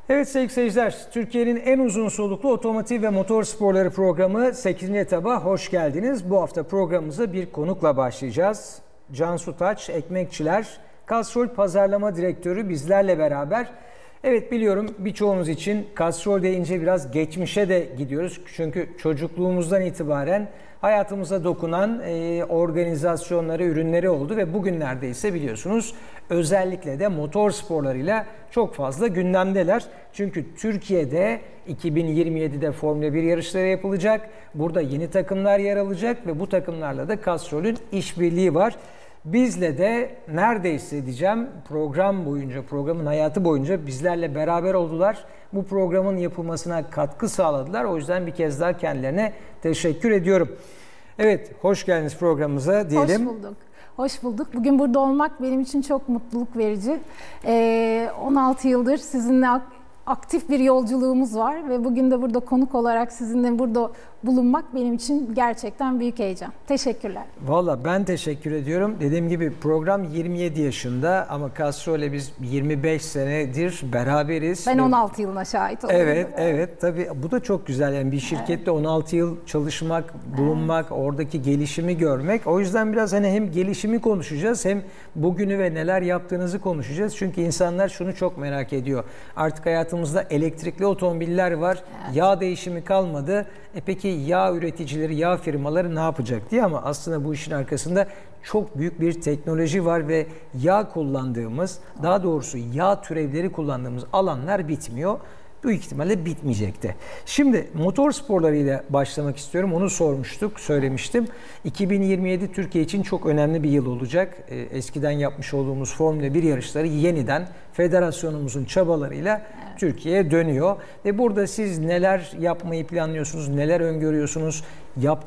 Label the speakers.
Speaker 1: Evet sevgili seyirciler, Türkiye'nin en uzun soluklu otomotiv ve motor sporları programı 8. etaba hoş geldiniz. Bu hafta programımıza bir konukla başlayacağız. Cansu Taç, Ekmekçiler, Castrol Pazarlama Direktörü bizlerle beraber. Evet biliyorum birçoğunuz için Castrol deyince biraz geçmişe de gidiyoruz. Çünkü çocukluğumuzdan itibaren hayatımıza dokunan organizasyonları, ürünleri oldu ve bugünlerde ise biliyorsunuz özellikle de motor sporlarıyla çok fazla gündemdeler. Çünkü Türkiye'de 2027'de Formula 1 yarışları yapılacak. Burada yeni takımlar yer alacak ve bu takımlarla da Castrol'ün işbirliği var. Bizle de neredeyse diyeceğim program boyunca, programın hayatı boyunca bizlerle beraber oldular. Bu programın yapılmasına katkı sağladılar. O yüzden bir kez daha kendilerine teşekkür ediyorum. Evet, hoş geldiniz programımıza diyelim.
Speaker 2: Hoş bulduk. Hoş bulduk. Bugün burada olmak benim için çok mutluluk verici. 16 yıldır sizinle aktif bir yolculuğumuz var ve bugün de burada konuk olarak sizinle burada bulunmak benim için gerçekten büyük heyecan. Teşekkürler.
Speaker 1: Valla ben teşekkür ediyorum. Dediğim gibi program 27 yaşında ama Castrol'le biz 25 senedir beraberiz.
Speaker 2: Ben 16 yılına şahit oldum.
Speaker 1: Evet tabii bu da çok güzel. Yani bir şirkette 16 yıl çalışmak, bulunmak, oradaki gelişimi görmek. O yüzden biraz hani hem gelişimi konuşacağız hem bugünü ve neler yaptığınızı konuşacağız. Çünkü insanlar şunu çok merak ediyor. Artık hayatımızda elektrikli otomobiller var. Evet. Yağ değişimi kalmadı. Peki yağ üreticileri, yağ firmaları ne yapacak diye, ama aslında bu işin arkasında çok büyük bir teknoloji var ve yağ kullandığımız, daha doğrusu yağ türevleri kullandığımız alanlar bitmiyor. Büyük ihtimalle bitmeyecekti. Şimdi motor sporlarıyla başlamak istiyorum. Onu sormuştuk, söylemiştim. 2027 Türkiye için çok önemli bir yıl olacak. Eskiden yapmış olduğumuz Formula 1 yarışları yeniden federasyonumuzun çabalarıyla Türkiye'ye dönüyor. Ve burada siz neler yapmayı planlıyorsunuz, neler öngörüyorsunuz?